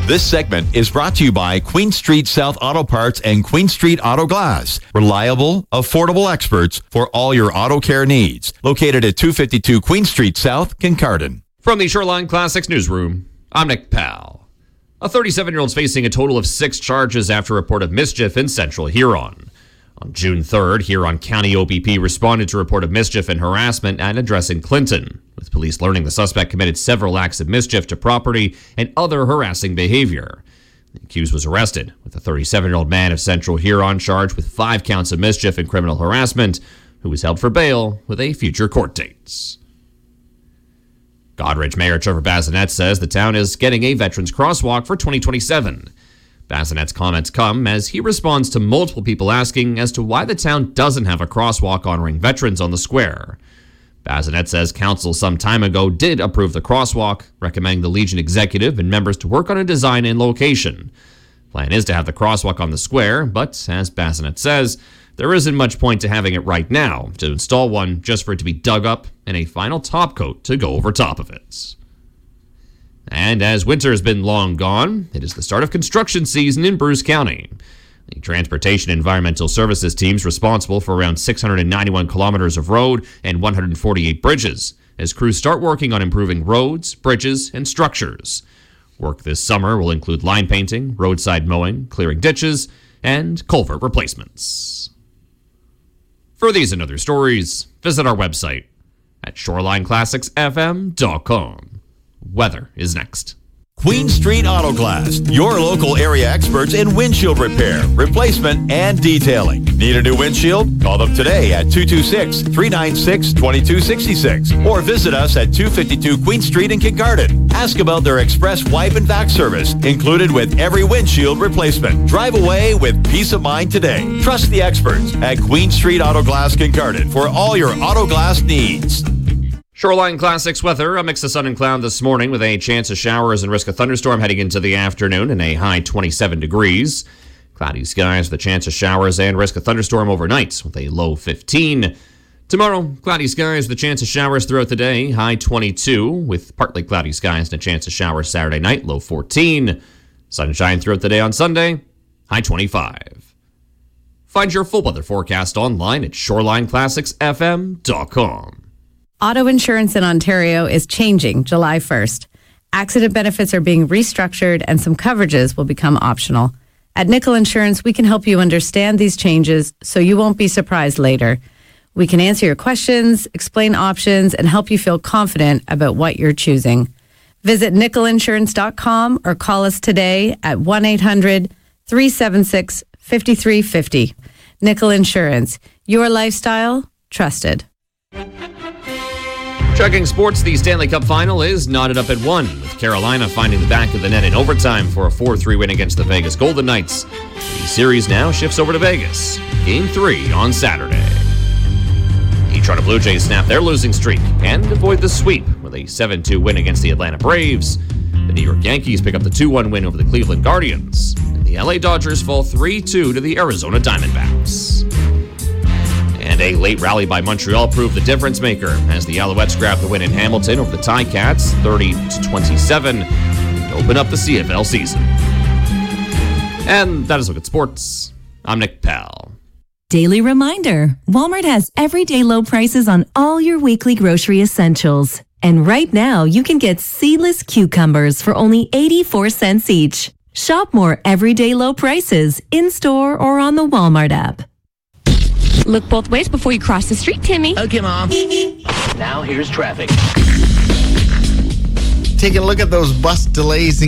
This segment is brought to you by Queen Street South Auto Parts and Queen Street Auto Glass. Reliable, affordable experts for all your auto care needs. Located at 252 Queen Street South, Kincardine. From the Shoreline Classics newsroom, I'm Nick Powell. A 37-year-old is facing a total of 6 charges after a report of mischief in Central Huron. On June 3rd, Huron County OPP responded to a report of mischief and harassment at address in Clinton, with police learning the suspect committed several acts of mischief to property and other harassing behavior. The accused was arrested, with a 37-year-old man of Central Huron charged with 5 counts of mischief and criminal harassment, who was held for bail with a future court date. Goderich Mayor Trevor Bazinet says the town is getting a Veterans Crosswalk for 2027. Bazinet's comments come as he responds to multiple people asking as to why the town doesn't have a crosswalk honoring veterans on the square. Bazinet says council some time ago did approve the crosswalk, recommending the Legion executive and members to work on a design and location. Plan is to have the crosswalk on the square, but as Bazinet says, there isn't much point to having it right now, to install one just for it to be dug up and a final top coat to go over top of it. And as winter has been long gone, it is the start of construction season in Bruce County. The Transportation Environmental Services teams responsible for around 691 kilometers of road and 148 bridges, as crews start working on improving roads, bridges, and structures. Work this summer will include line painting, roadside mowing, clearing ditches, and culvert replacements. For these and other stories, visit our website at shorelineclassicsfm.com. Weather is next. Queen Street Auto Glass, your local area experts in windshield repair, replacement, and detailing. Need a new windshield? Call them today at 226-396-2266 or visit us at 252 Queen Street in Kincardine. Ask about their express wipe and vac service, included with every windshield replacement. Drive away with peace of mind today. Trust the experts at Queen Street Auto Glass Kincardine for all your auto glass needs. Shoreline Classics weather, a mix of sun and cloud this morning with a chance of showers and risk of thunderstorm heading into the afternoon and a high 27 degrees. Cloudy skies with a chance of showers and risk of thunderstorm overnight with a low 15. Tomorrow, cloudy skies with a chance of showers throughout the day, high 22, with partly cloudy skies and a chance of showers Saturday night, low 14. Sunshine throughout the day on Sunday, high 25. Find your full weather forecast online at shorelineclassicsfm.com. Auto insurance in Ontario is changing July 1st. Accident benefits are being restructured and some coverages will become optional. At Nickel Insurance, we can help you understand these changes so you won't be surprised later. We can answer your questions, explain options, and help you feel confident about what you're choosing. Visit nickelinsurance.com or call us today at 1-800-376-5350. Nickel Insurance, your lifestyle, trusted. Checking sports, the Stanley Cup final is knotted up at 1, with Carolina finding the back of the net in overtime for a 4-3 win against the Vegas Golden Knights. The series now shifts over to Vegas. Game 3 on Saturday. The Toronto Blue Jays snap their losing streak and avoid the sweep with a 7-2 win against the Atlanta Braves. The New York Yankees pick up the 2-1 win over the Cleveland Guardians. And the LA Dodgers fall 3-2 to the Arizona Diamondbacks. And a late rally by Montreal proved the difference maker as the Alouettes grabbed the win in Hamilton over the Ticats, 30-27, to open up the CFL season. And that is a look at sports. I'm Nick Powell. Daily reminder, Walmart has everyday low prices on all your weekly grocery essentials. And right now, you can get seedless cucumbers for only 84 cents each. Shop more everyday low prices in-store or on the Walmart app. Look both ways before you cross the street, Timmy. Okay, Mom. Now here's traffic. Take a look at those bus delays in